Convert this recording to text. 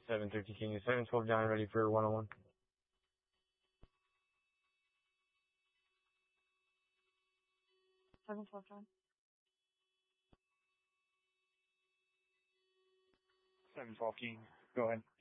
7:30 King is 7:12 John, ready for 101. 7:12 John. 712 King, go ahead.